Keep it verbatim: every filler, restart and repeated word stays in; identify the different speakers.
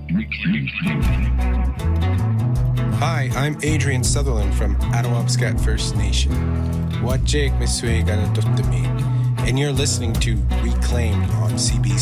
Speaker 1: Hi, I'm Adrian Sutherland from Attawabscat First Nation. Wajek Misweg Anatotami, and you're listening to Reclaimed on C B C.